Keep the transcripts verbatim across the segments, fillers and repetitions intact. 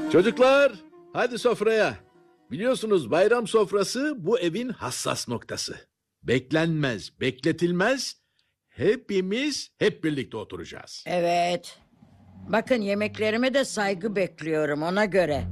Çocuklar, hadi sofraya. Biliyorsunuz bayram sofrası bu evin hassas noktası. Beklenmez, bekletilmez. Hepimiz hep birlikte oturacağız. Evet. Bakın yemeklerime de saygı bekliyorum ona göre.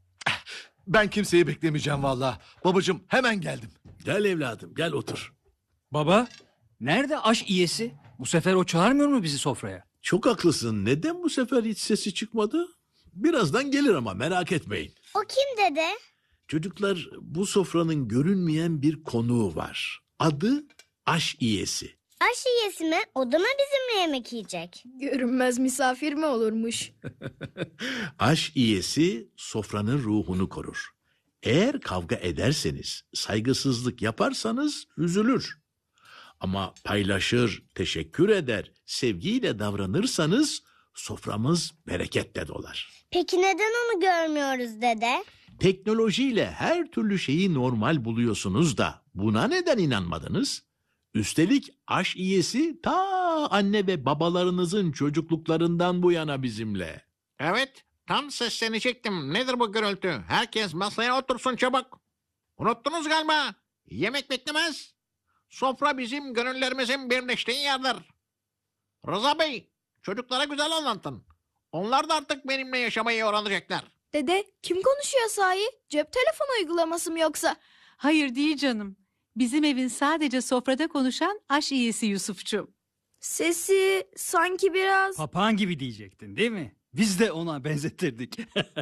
Ben kimseyi beklemeyeceğim vallahi. Babacığım hemen geldim. Gel evladım, gel otur. Baba, nerede aş iyesi? Bu sefer o çağırmıyor mu bizi sofraya? Çok haklısın. Neden bu sefer hiç sesi çıkmadı? Birazdan gelir ama merak etmeyin. O kim dede? Çocuklar, bu sofranın görünmeyen bir konuğu var. Adı aş iyesi. Aş üyesi mi? O da mı bizimle yemek yiyecek? Görünmez misafir mi olurmuş? Aş iyesi sofranın ruhunu korur. Eğer kavga ederseniz, saygısızlık yaparsanız üzülür. Ama paylaşır, teşekkür eder, sevgiyle davranırsanız soframız bereketle dolar. Peki neden onu görmüyoruz dede? Teknolojiyle her türlü şeyi normal buluyorsunuz da buna neden inanmadınız? Üstelik aş iyesi ta anne ve babalarınızın çocukluklarından bu yana bizimle. Evet, tam seslenecektim. Nedir bu gürültü? Herkes masaya otursun çabuk. Unuttunuz galiba. Yemek beklemez. Sofra bizim gönüllerimizin birleştiği yerdir. Rıza Bey, çocuklara güzel anlatın. Onlar da artık benimle yaşamayı öğrenecekler. Dede kim konuşuyor sahi? Cep telefonu uygulaması mı yoksa? Hayır değil canım. Bizim evin sadece sofrada konuşan aş iyisi Yusufçum. Sesi sanki biraz... Papağan gibi diyecektin değil mi? Biz de ona benzetirdik.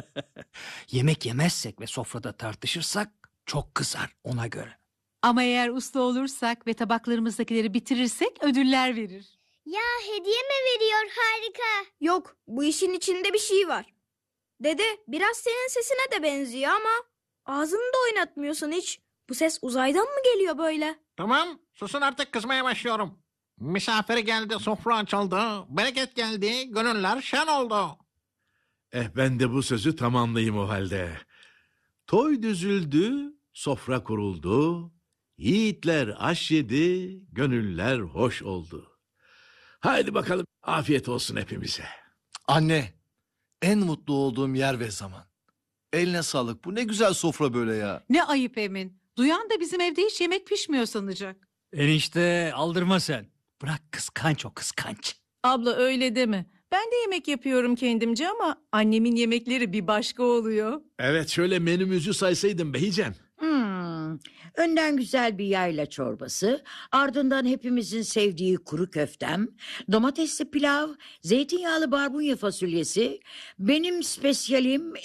Yemek yemezsek ve sofrada tartışırsak çok kızar ona göre. Ama eğer usta olursak ve tabaklarımızdakileri bitirirsek ödüller verir. Ya hediye mi veriyor? Harika. Yok, bu işin içinde bir şey var. Dede biraz senin sesine de benziyor ama ağzını da oynatmıyorsun hiç. Bu ses uzaydan mı geliyor böyle? Tamam, susun artık, kızmaya başlıyorum. Misafir geldi, sofra açıldı, bereket geldi, gönüller şen oldu. Eh ben de bu sözü tamamlayayım o halde. Toy düzüldü, sofra kuruldu, yiğitler aş yedi, gönüller hoş oldu. Haydi bakalım, afiyet olsun hepimize. Anne, en mutlu olduğum yer ve zaman. Eline sağlık. Bu ne güzel sofra böyle ya. Ne ayıp Emin. Duyan da bizim evde hiç yemek pişmiyor sanacak. Enişte aldırma sen. Bırak kıskanç o kıskanç. Abla öyle deme. Ben de yemek yapıyorum kendimce ama annemin yemekleri bir başka oluyor. Evet, şöyle menümüzü saysaydın Beycem. Hmm. Önden güzel bir yayla çorbası, ardından hepimizin sevdiği kuru köftem, domatesli pilav, zeytinyağlı barbunya fasulyesi, benim spesyalim